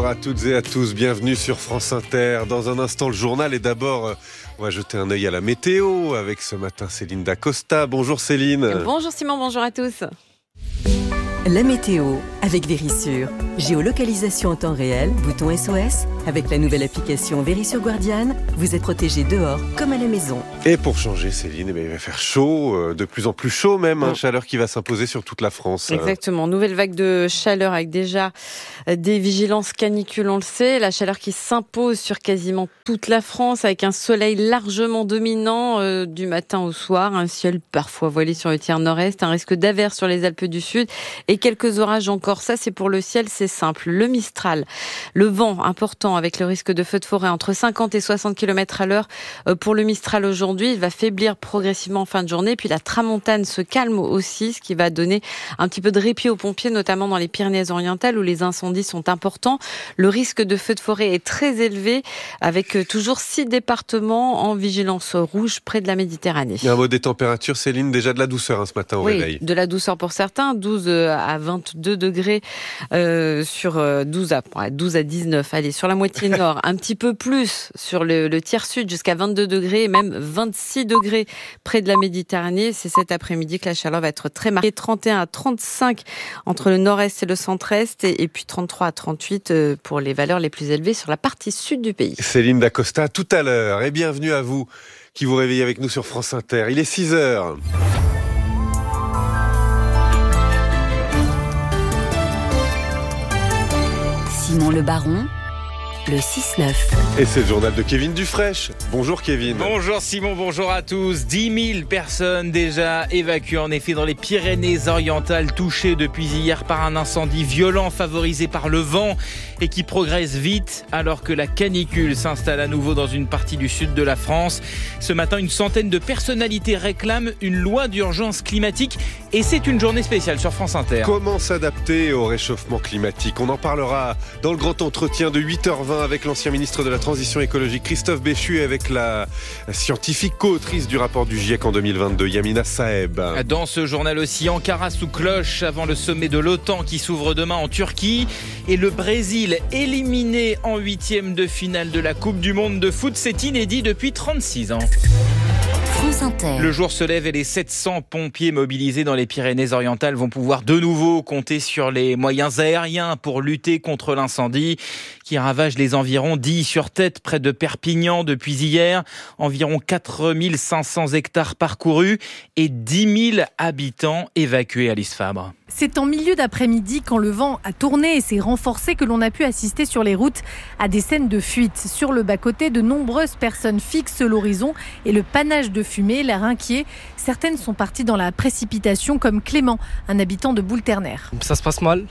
Bonjour à toutes et à tous, bienvenue sur France Inter. Dans un instant, le journal et d'abord, on va jeter un œil à la météo avec ce matin Céline Dacosta. Bonjour Céline. Bonjour Simon, bonjour à tous. La météo avec Verisure. Géolocalisation en temps réel, bouton SOS. Avec la nouvelle application Verisure Guardian, vous êtes protégé dehors comme à la maison. Et pour changer Céline, il va faire chaud, de plus en plus chaud même, chaleur qui va s'imposer sur toute la France. Exactement, nouvelle vague de chaleur avec déjà des vigilances canicules, on le sait. La chaleur qui s'impose sur quasiment toute la France avec un soleil largement dominant du matin au soir. Un ciel parfois voilé sur le tiers nord-est, un risque d'averse sur les Alpes du Sud et quelques orages encore. Ça, c'est pour le ciel, c'est simple. Le Mistral, le vent important avec le risque de feux de forêt entre 50 et 60 km à l'heure pour le Mistral aujourd'hui. Il va faiblir progressivement en fin de journée. Puis la tramontane se calme aussi, ce qui va donner un petit peu de répit aux pompiers, notamment dans les Pyrénées-Orientales où les incendies sont importants. Le risque de feux de forêt est très élevé avec toujours 6 départements en vigilance rouge près de la Méditerranée. Un mot des températures, Céline, déjà de la douceur ce matin au réveil. De la douceur pour certains, 12 à 22 degrés sur 12 à 19. Allez, sur la moitié nord, un petit peu plus sur le tiers sud jusqu'à 22 degrés et même 26 degrés près de la Méditerranée. C'est cet après-midi que la chaleur va être très marquée. 31 à 35 entre le nord-est et le centre-est et puis 33 à 38 pour les valeurs les plus élevées sur la partie sud du pays. Céline Dacosta, tout à l'heure. Et bienvenue à vous qui vous réveillez avec nous sur France Inter. Il est 6h. Simon Le Baron, le 6-9. Et c'est le journal de Kevin Dufraîche. Bonjour Kevin. Bonjour Simon, bonjour à tous. 10 000 personnes déjà évacuées en effet dans les Pyrénées-Orientales, touchées depuis hier par un incendie violent favorisé par le vent et qui progresse vite alors que la canicule s'installe à nouveau dans une partie du sud de la France. Ce matin, une centaine de personnalités réclament une loi d'urgence climatique et c'est une journée spéciale sur France Inter. Comment s'adapter au réchauffement climatique ? On en parlera dans le grand entretien de 8h20 avec l'ancien ministre de la Transition écologique Christophe Béchu et avec la scientifique co-autrice du rapport du GIEC en 2022, Yamina Saeb. Dans ce journal aussi, Ankara sous cloche avant le sommet de l'OTAN qui s'ouvre demain en Turquie et le Brésil éliminé en 8e de finale de la Coupe du Monde de foot, c'est inédit depuis 36 ans. France Inter. Le jour se lève et les 700 pompiers mobilisés dans les Pyrénées-Orientales vont pouvoir de nouveau compter sur les moyens aériens pour lutter contre l'incendie qui ravage les environs d'Illy-sur-Tête près de Perpignan depuis hier. Environ 4500 hectares parcourus et 10 000 habitants évacués, Alice Fabre. C'est en milieu d'après-midi, quand le vent a tourné et s'est renforcé, que l'on a pu assister sur les routes à des scènes de fuite. Sur le bas-côté, de nombreuses personnes fixent l'horizon et le panache de fumée, l'air inquiet. Certaines sont parties dans la précipitation, comme Clément, un habitant de Boule-Ternaire. Ça se passe mal.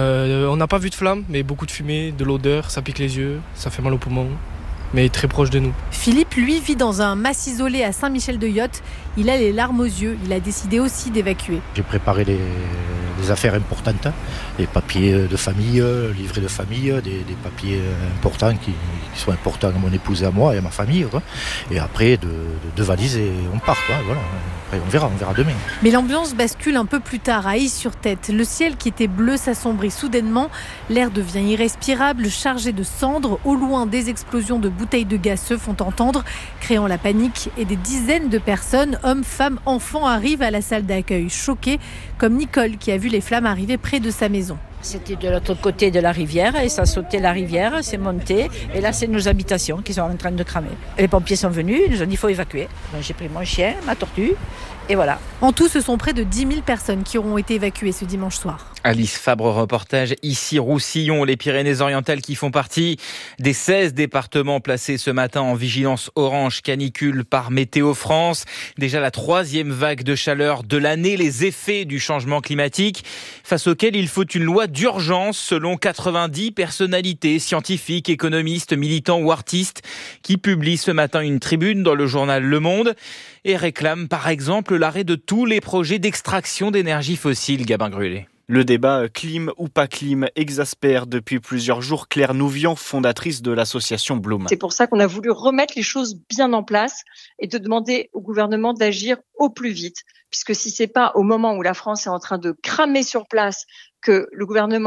On n'a pas vu de flammes, mais beaucoup de fumée, de l'odeur, ça pique les yeux, ça fait mal aux poumons, mais très proche de nous. Philippe, lui, vit dans un mas isolé à Saint-Michel-de-Yotte. Il a les larmes aux yeux. Il a décidé aussi d'évacuer. J'ai préparé des affaires importantes, les papiers de famille, livrets de famille, des papiers importants qui sont importants à mon épouse et à moi et à ma famille. Quoi. Et après, deux valises et on part. Quoi. Voilà. Après, on verra demain. Mais l'ambiance bascule un peu plus tard à Illy-sur-Tête. Le ciel qui était bleu s'assombrit soudainement. L'air devient irrespirable, chargé de cendres. Au loin, des explosions de bouteilles de gaz se font entendre, créant la panique. Et des dizaines de personnes, hommes, femmes, enfants, arrivent à la salle d'accueil, choqués, comme Nicole qui a vu les flammes arriver près de sa maison. C'était de l'autre côté de la rivière et ça sautait la rivière, c'est monté et là c'est nos habitations qui sont en train de cramer. Les pompiers sont venus, ils nous ont dit qu'il faut évacuer. Donc j'ai pris mon chien, ma tortue et voilà. En tout, ce sont près de 10 000 personnes qui auront été évacuées ce dimanche soir. Alice Fabre, reportage ici Roussillon, les Pyrénées-Orientales qui font partie des 16 départements placés ce matin en vigilance orange canicule par Météo France. Déjà la 3e vague de chaleur de l'année, les effets du changement climatique face auquel il faut une loi d'urgence selon 90 personnalités, scientifiques, économistes, militants ou artistes qui publient ce matin une tribune dans le journal Le Monde et réclament par exemple l'arrêt de tous les projets d'extraction d'énergie fossile. Gabin Grulé. Le débat clim ou pas clim exaspère depuis plusieurs jours Claire Nouvian, fondatrice de l'association Bloom. C'est pour ça qu'on a voulu remettre les choses bien en place et de demander au gouvernement d'agir au plus vite. Puisque si c'est pas au moment où la France est en train de cramer sur place que le gouvernement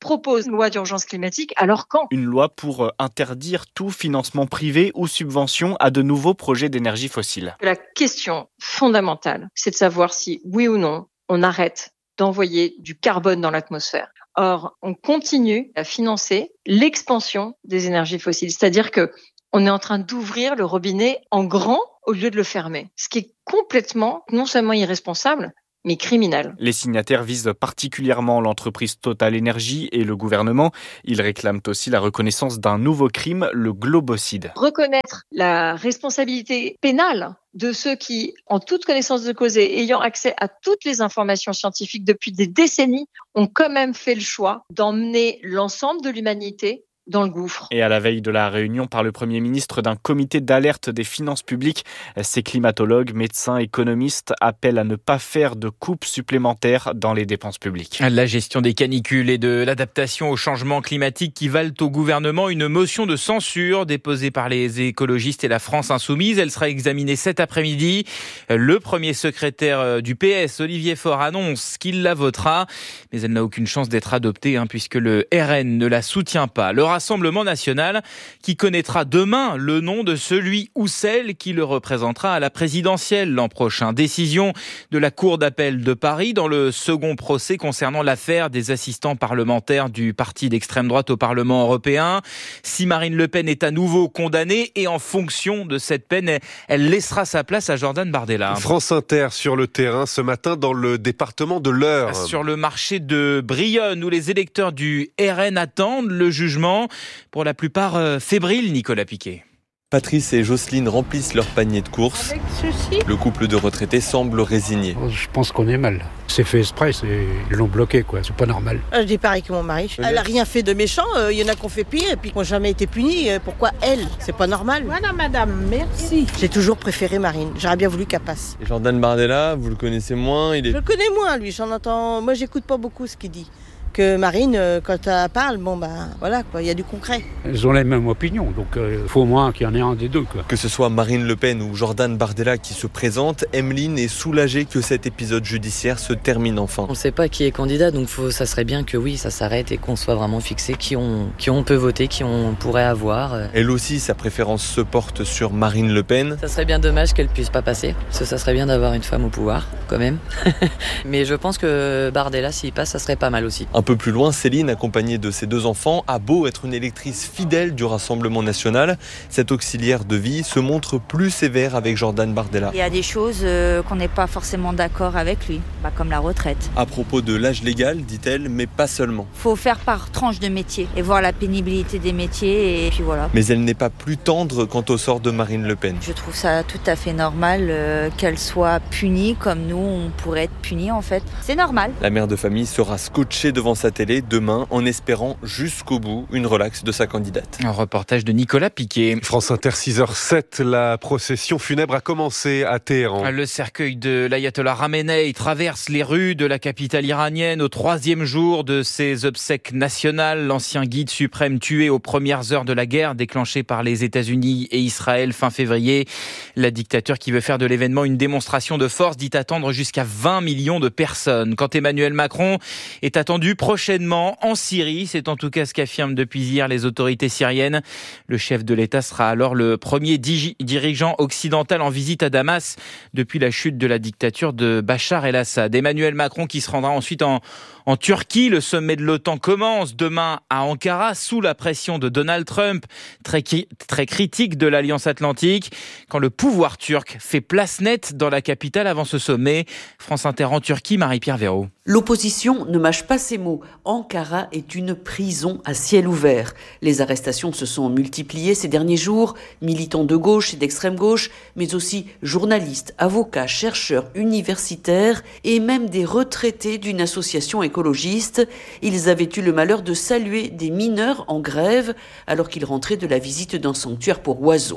propose une loi d'urgence climatique, alors quand ? Une loi pour interdire tout financement privé ou subvention à de nouveaux projets d'énergie fossile. La question fondamentale, c'est de savoir si, oui ou non, on arrête d'envoyer du carbone dans l'atmosphère. Or, on continue à financer l'expansion des énergies fossiles, c'est-à-dire que on est en train d'ouvrir le robinet en grand au lieu de le fermer, ce qui est complètement non seulement irresponsable, mais criminel. Les signataires visent particulièrement l'entreprise Total Energy et le gouvernement. Ils réclament aussi la reconnaissance d'un nouveau crime, le globocide. Reconnaître la responsabilité pénale de ceux qui, en toute connaissance de cause et ayant accès à toutes les informations scientifiques depuis des décennies, ont quand même fait le choix d'emmener l'ensemble de l'humanité dans le gouffre. Et à la veille de la réunion par le Premier ministre d'un comité d'alerte des finances publiques, ces climatologues, médecins, économistes appellent à ne pas faire de coupes supplémentaires dans les dépenses publiques. La gestion des canicules et de l'adaptation au changement climatique qui valent au gouvernement une motion de censure déposée par les écologistes et la France insoumise. Elle sera examinée cet après-midi. Le premier secrétaire du PS, Olivier Faure, annonce qu'il la votera, mais elle n'a aucune chance d'être adoptée puisque le RN ne la soutient pas. Le Rassemblement national qui connaîtra demain le nom de celui ou celle qui le représentera à la présidentielle l'an prochain. Décision de la Cour d'appel de Paris dans le second procès concernant l'affaire des assistants parlementaires du parti d'extrême droite au Parlement européen. Si Marine Le Pen est à nouveau condamnée et en fonction de cette peine, elle laissera sa place à Jordan Bardella. France Inter sur le terrain ce matin dans le département de l'Eure. Sur le marché de Brionne où les électeurs du RN attendent le jugement. Pour la plupart fébriles, Nicolas Piquet. Patrice et Jocelyne remplissent leur panier de courses. Avec ceci. Le couple de retraités semble résigné. Je pense qu'on est mal. C'est fait exprès, ils l'ont bloqué, quoi. C'est pas normal. Je dis pareil que mon mari. Elle a rien fait de méchant. Il y en a qui ont fait pire et puis qui n'ont jamais été punis. Pourquoi elle ? C'est pas normal. Voilà, madame, merci. J'ai toujours préféré Marine. J'aurais bien voulu qu'elle passe. Et Jordan Bardella, vous le connaissez moins ? Je le connais moins, lui. J'en entends. Moi, j'écoute pas beaucoup ce qu'il dit. Que Marine, quand elle parle, voilà, quoi, il y a du concret. Elles ont les mêmes opinions, donc il faut au moins qu'il y en ait un des deux, quoi. Que ce soit Marine Le Pen ou Jordan Bardella qui se présentent, Emeline est soulagée que cet épisode judiciaire se termine enfin. On ne sait pas qui est candidat, donc ça serait bien que oui, ça s'arrête et qu'on soit vraiment fixé qui on peut voter, qui on pourrait avoir. Elle aussi, sa préférence se porte sur Marine Le Pen. Ça serait bien dommage qu'elle puisse pas passer, parce que ça serait bien d'avoir une femme au pouvoir, quand même. Mais je pense que Bardella, s'il passe, ça serait pas mal aussi. Un peu plus loin, Céline, accompagnée de ses 2 enfants, a beau être une électrice fidèle du Rassemblement national, cette auxiliaire de vie se montre plus sévère avec Jordan Bardella. Il y a des choses qu'on n'est pas forcément d'accord avec lui, comme la retraite. À propos de l'âge légal, dit-elle, mais pas seulement. Il faut faire par tranche de métier et voir la pénibilité des métiers et puis voilà. Mais elle n'est pas plus tendre quant au sort de Marine Le Pen. Je trouve ça tout à fait normal qu'elle soit punie comme nous, on pourrait être punis en fait. C'est normal. La mère de famille sera scotchée devant sa télé demain en espérant jusqu'au bout une relaxe de sa candidate. Un reportage de Nicolas Piquet. France Inter 6h07, la procession funèbre a commencé à Téhéran. Le cercueil de l'ayatollah Khamenei traverse les rues de la capitale iranienne au 3e jour de ses obsèques nationales. L'ancien guide suprême tué aux premières heures de la guerre déclenchée par les États-Unis et Israël fin février. La dictature qui veut faire de l'événement une démonstration de force dit attendre jusqu'à 20 millions de personnes. Quand Emmanuel Macron est attendu prochainement en Syrie, c'est en tout cas ce qu'affirment depuis hier les autorités syriennes. Le chef de l'État sera alors le premier dirigeant occidental en visite à Damas depuis la chute de la dictature de Bachar el-Assad. Emmanuel Macron qui se rendra ensuite en Turquie. Le sommet de l'OTAN commence demain à Ankara sous la pression de Donald Trump, très critique de l'Alliance Atlantique. Quand le pouvoir turc fait place nette dans la capitale avant ce sommet, France Inter en Turquie, Marie-Pierre Véraud. L'opposition ne mâche pas ses mots. Ankara est une prison à ciel ouvert. Les arrestations se sont multipliées ces derniers jours. Militants de gauche et d'extrême gauche, mais aussi journalistes, avocats, chercheurs, universitaires et même des retraités d'une association écologiste. Ils avaient eu le malheur de saluer des mineurs en grève alors qu'ils rentraient de la visite d'un sanctuaire pour oiseaux.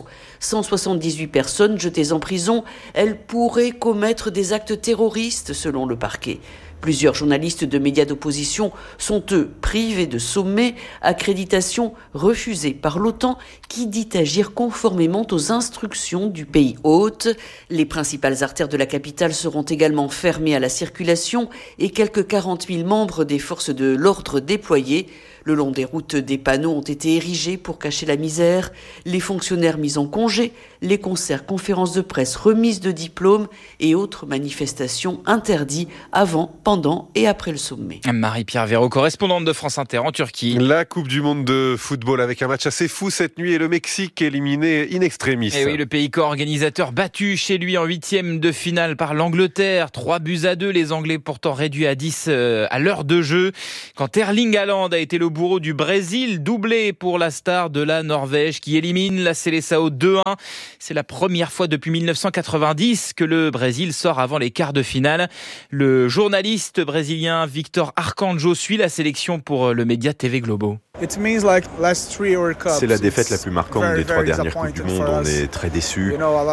178 personnes jetées en prison, elles pourraient commettre des actes terroristes selon le parquet. Plusieurs journalistes de médias d'opposition sont eux privés de sommet, accréditation refusée par l'OTAN qui dit agir conformément aux instructions du pays hôte. Les principales artères de la capitale seront également fermées à la circulation et quelques 40 000 membres des forces de l'ordre déployés. Le long des routes, des panneaux ont été érigés pour cacher la misère, les fonctionnaires mis en congé, les concerts, conférences de presse, remises de diplômes et autres manifestations interdits avant, pendant et après le sommet. Marie-Pierre Véraud, correspondante de France Inter en Turquie. La Coupe du Monde de football avec un match assez fou cette nuit et le Mexique éliminé in extremis. Et oui, le pays co-organisateur battu chez lui en 8e de finale par l'Angleterre. 3-2, les Anglais pourtant réduits à 10 à l'heure de jeu. Quand Erling Haaland a été le bourreau du Brésil, doublé pour la star de la Norvège qui élimine la Seleção 2-1. C'est la première fois depuis 1990 que le Brésil sort avant les quarts de finale. Le journaliste brésilien Victor Arcanjo suit la sélection pour le média TV Globo. C'est la défaite la plus marquante des 3 dernières Coupes du Monde. On est très déçus.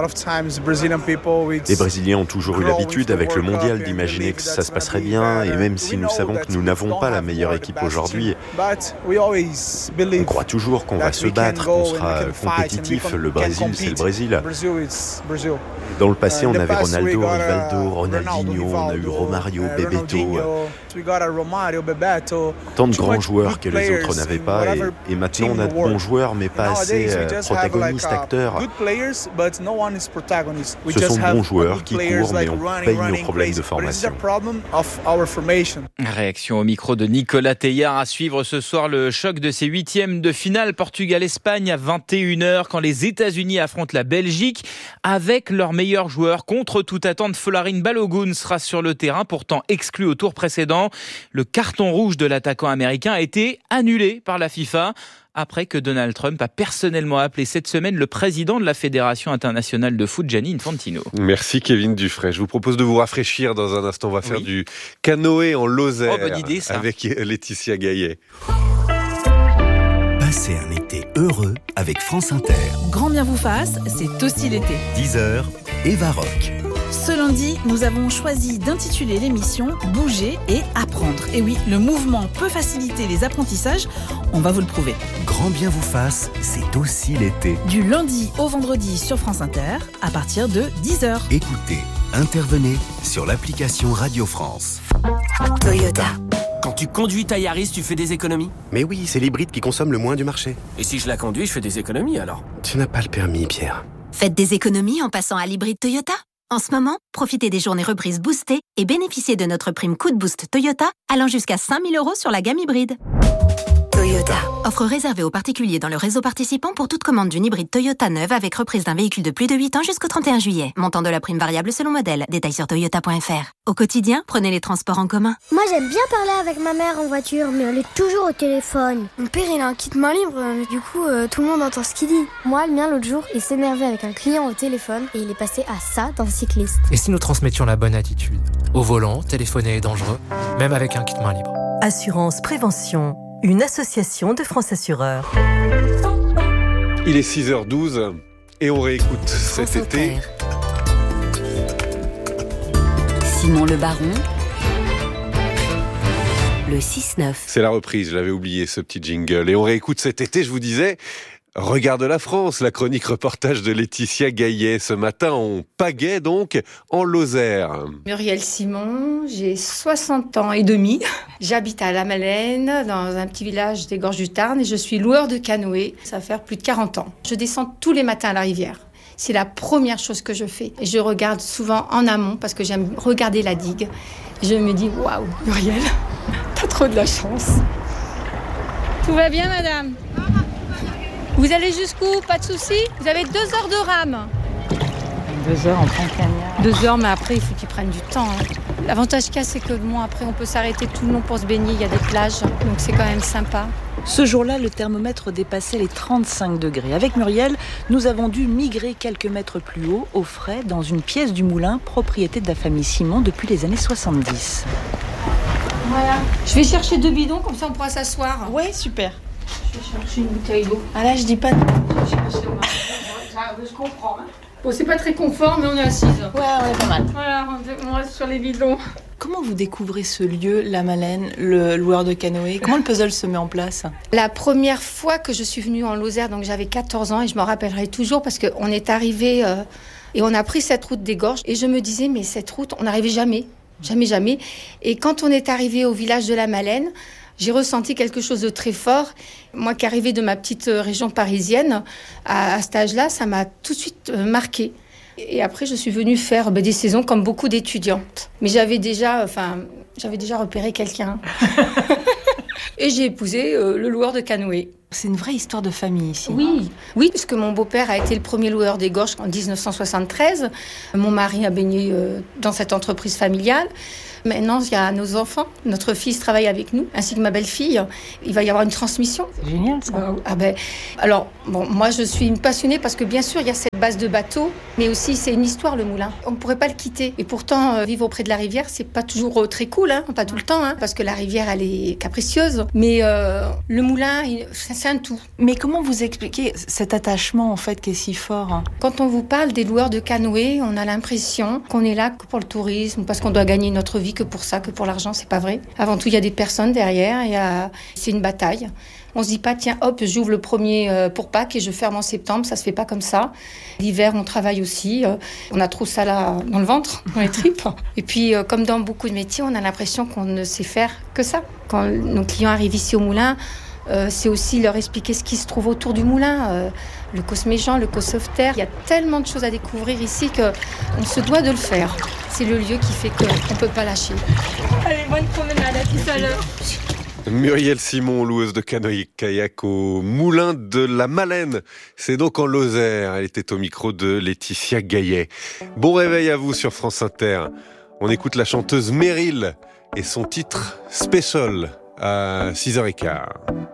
Les Brésiliens ont toujours eu l'habitude avec le mondial d'imaginer que ça se passerait bien, et même si nous savons que nous n'avons pas la meilleure équipe aujourd'hui, on croit toujours qu'on va se battre, qu'on sera compétitif. Le Brésil, c'est le Brésil. Dans le passé, on avait Ronaldo, Rivaldo, Ronaldinho, on a eu Romario, Bebeto. Tant de grands joueurs que les autres n'avaient pas, et maintenant on a de bons joueurs mais pas assez protagonistes, acteurs. Ce sont de bons joueurs qui courent mais on paye nos problèmes de formation. Réaction au micro de Nicolas Teilhard. À suivre ce soir le choc de ces 8e de finale Portugal-Espagne à 21h quand les États-Unis affrontent la Belgique avec leur meilleur joueur. Contre toute attente, Folarin Balogun sera sur le terrain, pourtant exclu au tour précédent. Le carton rouge de l'attaquant américain a été annulé par la FIFA après que Donald Trump a personnellement appelé cette semaine le président de la Fédération internationale de foot, Gianni Infantino. Merci Kevin Dufray. Je vous propose de vous rafraîchir dans un instant. On va faire du canoë en Lozère bonne idée, ça. Avec Laetitia Gaillet. Passez un été heureux avec France Inter. Grand bien vous fasse, c'est aussi l'été. 10h, Eva Rock. Ce lundi, nous avons choisi d'intituler l'émission « Bouger et apprendre ». Et oui, le mouvement peut faciliter les apprentissages, on va vous le prouver. Grand bien vous fasse, c'est aussi l'été. Du lundi au vendredi sur France Inter, à partir de 10h. Écoutez, intervenez sur l'application Radio France. Toyota. Quand tu conduis ta Yaris, tu fais des économies ? Mais oui, c'est l'hybride qui consomme le moins du marché. Et si je la conduis, je fais des économies alors ? Tu n'as pas le permis, Pierre. Faites des économies en passant à l'hybride Toyota. En ce moment, profitez des journées reprises boostées et bénéficiez de notre prime Coup de Boost Toyota allant jusqu'à 5 000 € sur la gamme hybride. Toyota. Offre réservée aux particuliers dans le réseau participant pour toute commande d'une hybride Toyota neuve avec reprise d'un véhicule de plus de 8 ans jusqu'au 31 juillet. Montant de la prime variable selon modèle. Détails sur toyota.fr. Au quotidien, prenez les transports en commun. Moi, j'aime bien parler avec ma mère en voiture, mais elle est toujours au téléphone. Mon père, il a un kit main libre, mais du coup, tout le monde entend ce qu'il dit. Moi, le mien, l'autre jour, il s'énervait avec un client au téléphone et il est passé à ça d'un cycliste. Et si nous transmettions la bonne attitude ? Au volant, téléphoner est dangereux, même avec un kit main libre. Assurance Prévention, une association de France Assureurs. Il est 6h12 et on réécoute cet été. Simon Le Baron, le 6-9. C'est la reprise, je l'avais oublié ce petit jingle. Et on réécoute cet été, je vous disais, Regarde la France, la chronique reportage de Laetitia Gaillet. Ce matin, on pagaie donc en Lozère. Muriel Simon, j'ai 60 ans et demi. J'habite à La Malène, dans un petit village des Gorges du Tarn, et je suis loueur de canoë. Ça va faire plus de 40 ans. Je descends tous les matins à la rivière. C'est la première chose que je fais. Et je regarde souvent en amont parce que j'aime regarder la digue. Je me dis, waouh, Muriel, t'as trop de la chance. Tout va bien, madame ? Vous allez jusqu'où ? Pas de soucis ? Vous avez 2 heures de rame. 2 heures en campagnard. 2 heures, mais après, il faut qu'ils prennent du temps. L'avantage qu'il y a, c'est que bon, après, on peut s'arrêter tout le long pour se baigner. Il y a des plages, donc c'est quand même sympa. Ce jour-là, le thermomètre dépassait les 35 degrés. Avec Muriel, nous avons dû migrer quelques mètres plus haut, au frais, dans une pièce du moulin, propriété de la famille Simon depuis les années 70. Voilà. Je vais chercher 2 bidons, comme ça on pourra s'asseoir. Ouais, super. Je vais chercher une bouteille d'eau. Ah là, je dis pas... Je comprends. Bon, c'est pas très confort, mais on est assises. Ouais, on est pas mal. Voilà, on reste sur les bidons. Comment vous découvrez ce lieu, la Malène, le loueur de canoë? Comment le puzzle se met en place? La première fois que je suis venue en Lozère, donc j'avais 14 ans et je m'en rappellerai toujours parce qu'on est arrivé et on a pris cette route des Gorges et je me disais mais cette route, on n'arrivait jamais. Et quand on est arrivé au village de la Malène, j'ai ressenti quelque chose de très fort. Moi qui arrivais de ma petite région parisienne, à cet âge-là, ça m'a tout de suite marqué. Et après, je suis venue faire des saisons comme beaucoup d'étudiantes. Mais j'avais déjà repéré quelqu'un. Et j'ai épousé le loueur de canoë. C'est une vraie histoire de famille ici. Oui, puisque mon beau-père a été le premier loueur des Gorges en 1973. Mon mari a baigné dans cette entreprise familiale. Maintenant, il y a nos enfants. Notre fils travaille avec nous, ainsi que ma belle-fille. Il va y avoir une transmission. C'est génial, ça. Alors, moi, je suis une passionnée parce que, bien sûr, il y a cette base de bateau, mais aussi, c'est une histoire, le moulin. On ne pourrait pas le quitter. Et pourtant, vivre auprès de la rivière, c'est pas toujours très cool, pas tout le temps, parce que la rivière, elle est capricieuse. Mais le moulin, c'est un tout. Mais comment vous expliquez cet attachement, en fait, qui est si fort? Quand on vous parle des loueurs de canoë, on a l'impression qu'on est là que pour le tourisme, parce qu'on doit gagner notre vie que pour ça, que pour l'argent, c'est pas vrai. Avant tout, il y a des personnes derrière, c'est une bataille. On se dit pas, tiens, hop, j'ouvre le premier pour Pâques et je ferme en septembre, ça se fait pas comme ça. L'hiver, on travaille aussi, on a trop ça là dans le ventre, dans les tripes. Et puis, comme dans beaucoup de métiers, on a l'impression qu'on ne sait faire que ça. Quand nos clients arrivent ici au moulin, c'est aussi leur expliquer ce qui se trouve autour du moulin, le cosméjean, le co-sauveterre. Il y a tellement de choses à découvrir ici qu'on se doit de le faire. C'est le lieu qui fait qu'on ne peut pas lâcher. Allez, bonne promenade, à tout à l'heure. Muriel Simon, loueuse de canoë-kayak au moulin de la Malène. C'est donc en Lozère. Elle était au micro de Laetitia Gaillet. Bon réveil à vous sur France Inter. On écoute la chanteuse Meryl et son titre Special à 6h15.